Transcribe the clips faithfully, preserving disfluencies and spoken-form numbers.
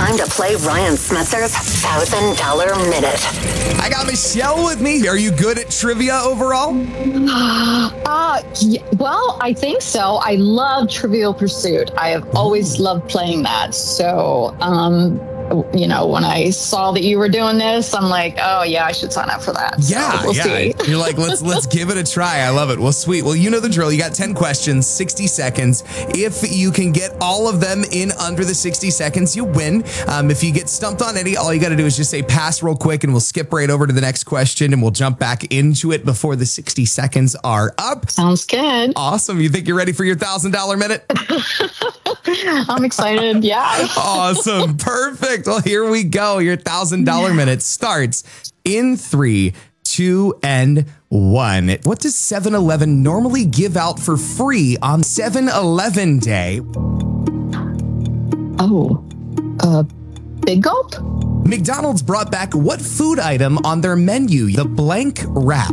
time to play Ryan Smetzer's one thousand dollar Minute. I got Michelle with me. Are you good at trivia overall? Uh, yeah, well, I think so. I love Trivial Pursuit. I have always loved playing that. So, um, you know, when I saw that you were doing this, I'm like, oh yeah, I should sign up for that. Yeah, so we'll yeah. see. You're like, let's let's give it a try. I love it. Well, sweet. Well, you know the drill. You got ten questions, sixty seconds. If you can get all of them in under the sixty seconds, you win. Um, if you get stumped on any, all you got to do is just say pass real quick, and we'll skip right over to the next question, and we'll jump back into it before the sixty seconds are up. Sounds good. Awesome. You think you're ready for your one thousand dollar minute? I'm excited. Yeah. Awesome. Perfect. Well, here we go. Your one thousand dollar minute starts in three, two, and one. What does seven eleven normally give out for free on seven eleven Day? Oh, uh, Big Gulp? McDonald's brought back what food item on their menu? The blank wrap.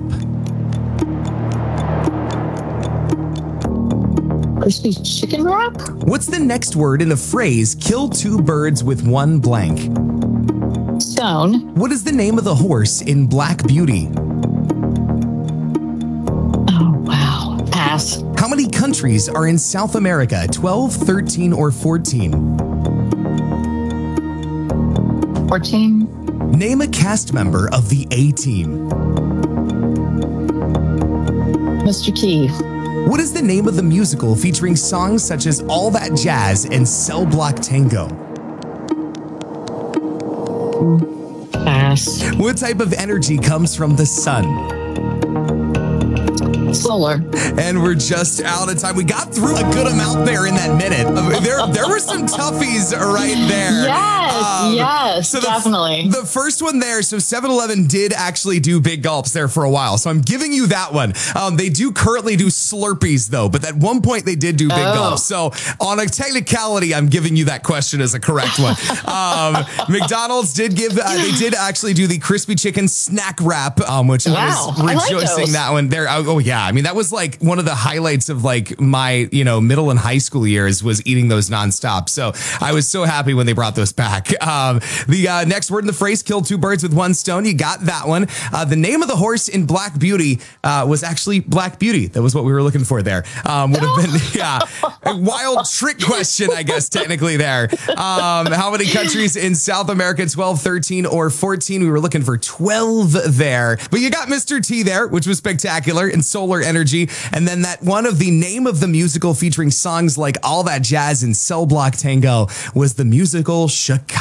Crispy chicken wrap? What's the next word in the phrase, kill two birds with one blank? Stone. What is the name of the horse in Black Beauty? Oh, wow. Pass. How many countries are in South America? twelve, thirteen, or fourteen? fourteen. Name a cast member of the A-Team. Mister Keith. What is the name of the musical featuring songs such as All That Jazz and Cell Block Tango? Pass. What type of energy comes from the sun? Solar. And we're just out of time. We got through a good amount there in that minute. There, there were some toughies right there. Yes, Um, yes, so the, definitely. The first one there, so seven eleven did actually do big gulps there for a while. So I'm giving you that one. Um, they do currently do Slurpees though, but at one point they did do big Oh. gulps. So on a technicality, I'm giving you that question as a correct one. um, McDonald's did give, uh, they did actually do the crispy chicken snack wrap, um, which Wow, I I was like rejoicing those. that one there. Oh yeah. I mean, that was like one of the highlights of like my, you know, middle and high school years was eating those nonstop. So I was so happy when they brought those back. Um, the uh, next word in the phrase, kill two birds with one stone. You got that one. Uh, the name of the horse in Black Beauty uh, was actually Black Beauty. That was what we were looking for there. Um, would have been, yeah, a wild trick question, I guess, technically there. Um, how many countries in South America? twelve, thirteen, or fourteen? We were looking for twelve there. But you got Mister T there, which was spectacular, and solar energy. And then that one of the name of the musical featuring songs like All That Jazz and Cell Block Tango was the musical Chicago.